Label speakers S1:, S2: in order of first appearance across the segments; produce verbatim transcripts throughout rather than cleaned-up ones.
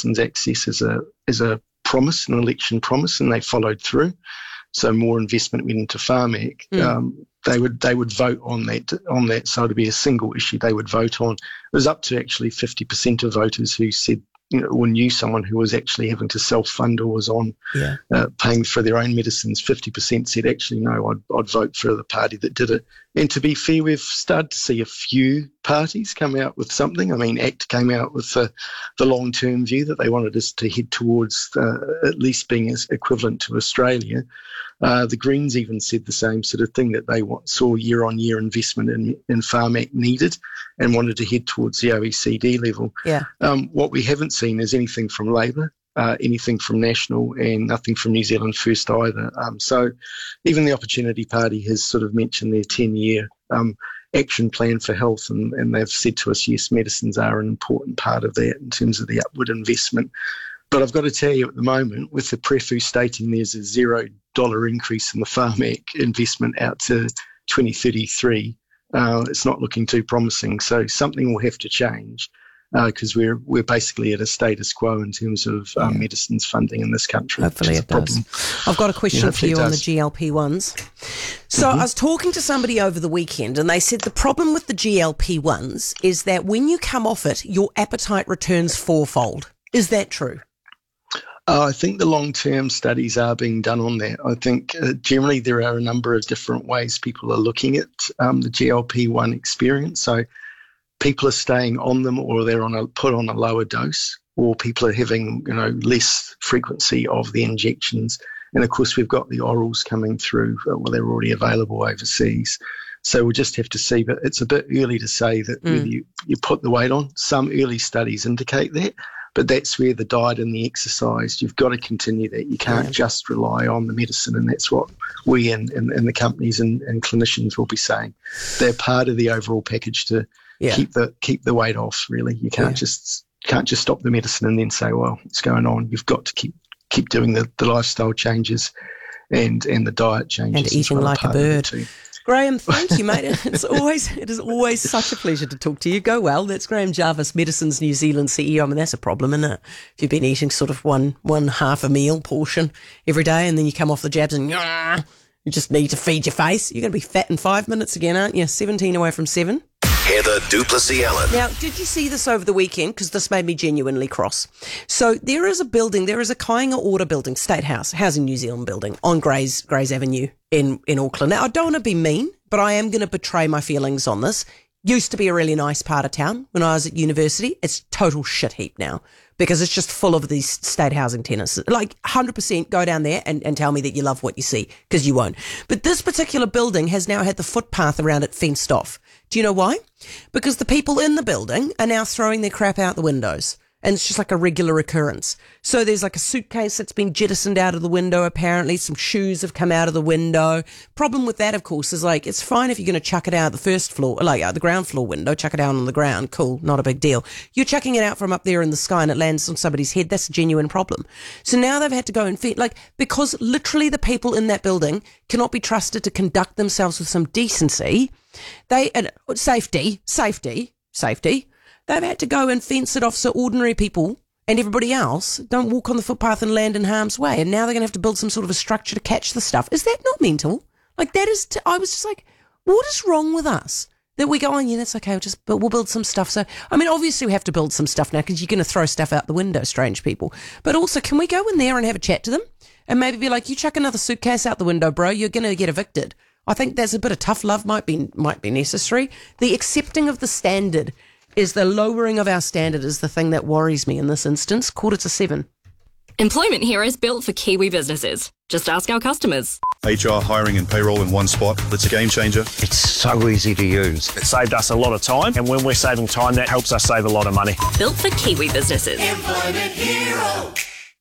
S1: medicines access as a as a promise, an election promise, and they followed through. So more investment went into Pharmac. Mm. Um, they would they would vote on that on that. So it'd be a single issue they would vote on. It was up to actually fifty percent of voters who said, you know, or knew someone who was actually having to self-fund or was on
S2: yeah.
S1: uh, paying for their own medicines. fifty percent said, actually, no, I'd, I'd vote for the party that did it. And to be fair, we've started to see a few parties come out with something. I mean, ACT came out with the, the long-term view that they wanted us to head towards uh, at least being as equivalent to Australia. Uh, the Greens even said the same sort of thing, that they want, saw year-on-year investment in, in Pharmac needed and wanted to head towards the O E C D level.
S2: Yeah.
S1: Um, what we haven't seen is anything from Labor, uh, anything from National, and nothing from New Zealand First either. Um, so even the Opportunity Party has sort of mentioned their ten-year um, action plan for health, and, and they've said to us, yes, medicines are an important part of that in terms of the upward investment. But I've got to tell you, at the moment, with the Prefu stating there's a zero dollar increase in the Pharmac investment out to twenty thirty-three, uh, it's not looking too promising. So something will have to change, because uh, we're we're basically at a status quo in terms of um, yeah. medicines funding in this country.
S2: Hopefully it does. I've got a question yeah, for you on the G L P ones. So mm-hmm. I was talking to somebody over the weekend, and they said the problem with the G L P ones is that when you come off it, your appetite returns fourfold. Is that true?
S1: Uh, I think the long-term studies are being done on that. I think uh, generally there are a number of different ways people are looking at um, the G L P one experience. So people are staying on them, or they're on a, put on a lower dose, or people are having, you know, less frequency of the injections. And of course, we've got the orals coming through. Well, they're already available overseas. So we'll just have to see. But it's a bit early to say that mm. whether you, you put the weight on. Some early studies indicate that. But that's where the diet and the exercise, you've got to continue that. You can't yeah. just rely on the medicine, and that's what we and, and, and the companies and, and clinicians will be saying. They're part of the overall package to yeah. keep the keep the weight off, really. You can't yeah. just can't just stop the medicine and then say, well, what's going on? You've got to keep keep doing the, the lifestyle changes and, and the diet changes.
S2: And eating like a bird. Graham, thank you, mate. It's always it is always such a pleasure to talk to you. Go well. That's Graham Jarvis, Medicines New Zealand C E O. I mean, that's a problem, isn't it? If you've been eating sort of one one half a meal portion every day, and then you come off the jabs and you just need to feed your face, you're going to be fat in five minutes again, aren't you? seventeen away from seven.
S3: Heather du Plessis-Allen.
S2: Now, did you see this over the weekend? Because this made me genuinely cross. So there is a building, there is a Kāinga Order building, State House, Housing New Zealand building on Grays, Grays Avenue in, in Auckland. Now, I don't want to be mean, but I am going to betray my feelings on this. Used to be a really nice part of town when I was at university. It's total shit heap now because it's just full of these state housing tenants. Like one hundred percent go down there and, and tell me that you love what you see, because you won't. But this particular building has now had the footpath around it fenced off. Do you know why? Because the people in the building are now throwing their crap out the windows. And it's just like a regular occurrence. So there's like a suitcase that's been jettisoned out of the window, apparently. Some shoes have come out of the window. Problem with that, of course, is like, it's fine if you're going to chuck it out the first floor, like uh, the ground floor window, chuck it down on the ground. Cool, not a big deal. You're chucking it out from up there in the sky and it lands on somebody's head. That's a genuine problem. So now they've had to go and feed, like, because literally the people in that building cannot be trusted to conduct themselves with some decency. They, uh, safety, safety, safety. They've had to go and fence it off so ordinary people and everybody else don't walk on the footpath and land in harm's way. And now they're going to have to build some sort of a structure to catch the stuff. Is that not mental? Like, that is, t- I was just like, what is wrong with us? That we go, oh, yeah, that's okay, we'll just, but we'll build some stuff. So, I mean, obviously we have to build some stuff now because you're going to throw stuff out the window, strange people. But also, can we go in there and have a chat to them and maybe be like, you chuck another suitcase out the window, bro, you're going to get evicted. I think there's a bit of tough love might be might be necessary. The accepting of the standard is the lowering of our standard is the thing that worries me in this instance. Quarter to seven.
S4: Employment Hero is built for Kiwi businesses. Just ask our customers.
S5: H R, hiring and payroll in one spot. It's a game changer.
S6: It's so easy to use.
S7: It saved us a lot of time, and when we're saving time, that helps us save a lot of money.
S4: Built for Kiwi businesses.
S3: Employment Hero.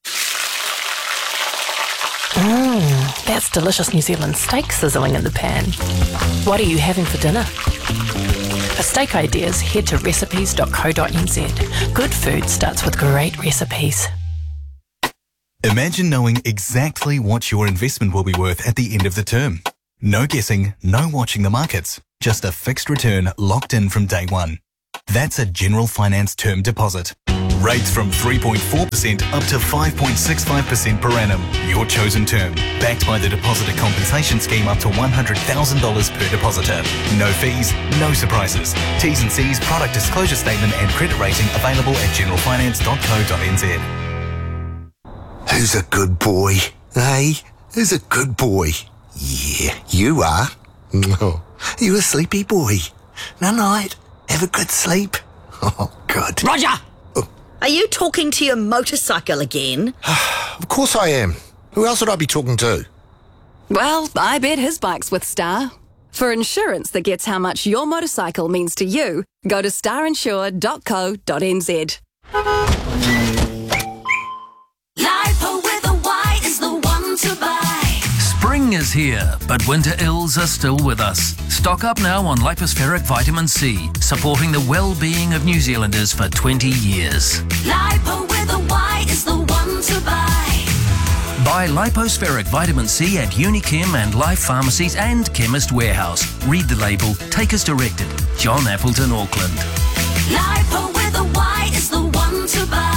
S8: Mmm, that's delicious New Zealand steak sizzling in the pan. What are you having for dinner? For steak ideas, head to recipes dot co dot n z. Good food starts with great recipes.
S9: Imagine knowing exactly what your investment will be worth at the end of the term. No guessing, no watching the markets. Just a fixed return locked in from day one. That's a General Finance term deposit. Rates from three point four percent up to five point six five percent per annum. Your chosen term. Backed by the Depositor Compensation Scheme up to one hundred thousand dollars per depositor. No fees, no surprises. T's and C's, product disclosure statement and credit rating available at general finance dot co dot n z.
S6: Who's a good boy? Hey, who's a good boy? Yeah, you are. Oh, you a sleepy boy. Night night. Have a good sleep. Oh, good.
S10: Roger! Oh. Are you talking to your motorcycle again?
S6: Of course I am. Who else would I be talking to?
S4: Well, I bet his bike's with Star. For insurance that gets how much your motorcycle means to you, go to star insure dot co dot n z.
S3: Lipo with a Y is the one to buy.
S11: Spring is here, but winter ills are still with us. Stock up now on lipospheric vitamin C, supporting the well-being of New Zealanders for twenty years.
S3: Lipo with a Y is the one to buy.
S11: Buy lipospheric vitamin C at Unichem and Life Pharmacies and Chemist Warehouse. Read the label. Take as directed. John Appleton, Auckland.
S3: Lipo with a Y is the one to buy.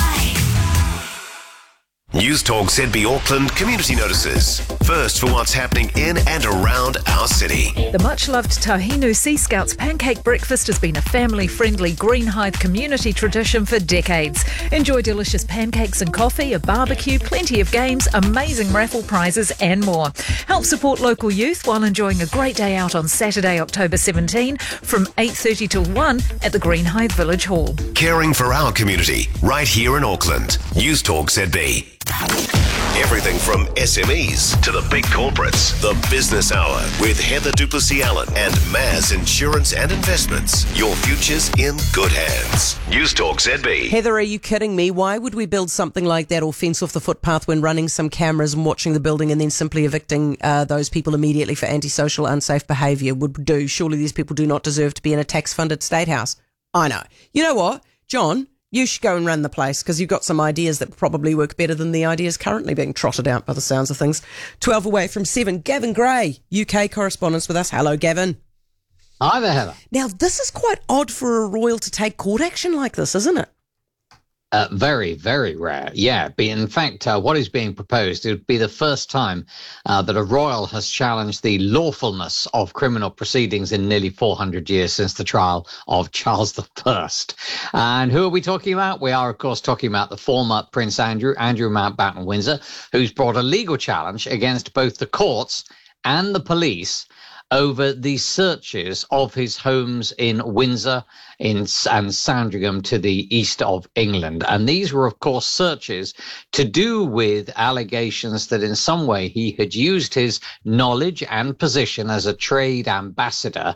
S12: News Talk Z B Auckland community notices. First for what's happening in and around our city.
S13: The much-loved Tahinu Sea Scouts pancake breakfast has been a family-friendly Greenhithe community tradition for decades. Enjoy delicious pancakes and coffee, a barbecue, plenty of games, amazing raffle prizes and more. Help support local youth while enjoying a great day out on Saturday, October seventeenth from eight thirty till one at the Greenhithe Village Hall.
S12: Caring for our community right here in Auckland. News Talk Z B. Everything from S M Es to the big corporates. The Business Hour with Heather Duplessis-Allen and Maz Insurance and Investments. Your future's in good hands. News Talk Z B.
S2: Heather, are you kidding me? Why would we build something like that or fence off the footpath when running some cameras and watching the building and then simply evicting uh, those people immediately for antisocial, unsafe behaviour would do? Surely these people do not deserve to be in a tax-funded state house. I know. You know what, John? You should go and run the place because you've got some ideas that probably work better than the ideas currently being trotted out by the sounds of things. twelve away from seven. Gavin Gray, U K correspondent with us. Hello, Gavin.
S14: Hi there, Heather.
S2: Now, this is quite odd for a royal to take court action like this, isn't it?
S14: Uh, very, very rare. Yeah. Be, in fact, uh, what is being proposed, it would be the first time uh, that a royal has challenged the lawfulness of criminal proceedings in nearly four hundred years since the trial of Charles the First. And who are we talking about? We are, of course, talking about the former Prince Andrew, Andrew Mountbatten Windsor, who's brought a legal challenge against both the courts and the police over the searches of his homes in Windsor in, and Sandringham to the east of England. And these were, of course, searches to do with allegations that in some way he had used his knowledge and position as a trade ambassador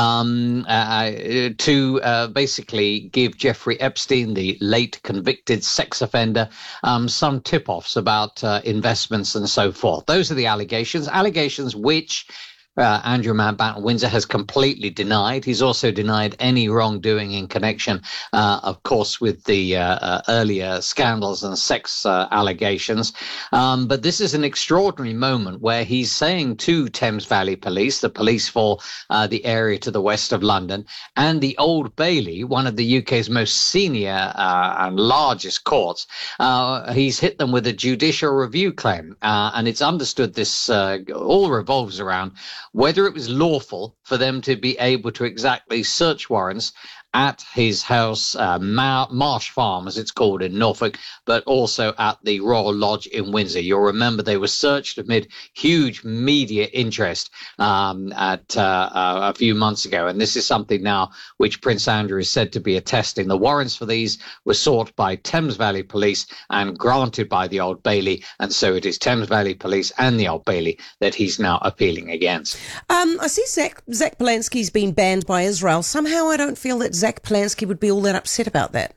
S14: um, uh, to uh, basically give Jeffrey Epstein, the late convicted sex offender, um, some tip-offs about uh, investments and so forth. Those are the allegations, allegations which Uh, Andrew Mountbatten Windsor has completely denied. He's also denied any wrongdoing in connection, uh, of course, with the uh, uh, earlier scandals and sex uh, allegations. Um, but this is an extraordinary moment where he's saying to Thames Valley Police, the police for uh, the area to the west of London, and the Old Bailey, one of the U K's most senior uh, and largest courts, uh, he's hit them with a judicial review claim. Uh, and it's understood this uh, all revolves around whether it was lawful for them to be able to exactly search warrants at his house, uh, Mar- Marsh Farm, as it's called in Norfolk, but also at the Royal Lodge in Windsor. You'll remember they were searched amid huge media interest um, at uh, uh, a few months ago. And this is something now which Prince Andrew is said to be attesting. The warrants for these were sought by Thames Valley Police and granted by the Old Bailey. And so it is Thames Valley Police and the Old Bailey that he's now appealing against.
S2: Um, I see Zach, Zach Polanski's been banned by Israel. Somehow I don't feel that Zach Polanski would be all that upset about that.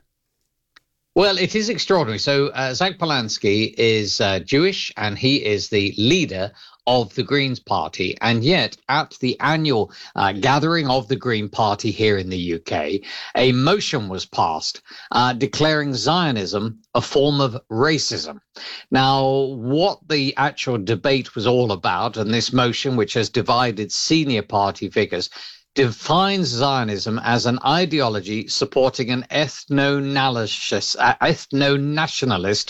S14: Well, it is extraordinary. So uh, Zach Polanski is uh, Jewish and he is the leader of the Greens Party. And yet at the annual uh, gathering of the Green Party here in the U K, a motion was passed uh, declaring Zionism a form of racism. Now, what the actual debate was all about, and this motion, which has divided senior party figures, defines Zionism as an ideology supporting an ethno-nationalist, uh, ethno-nationalist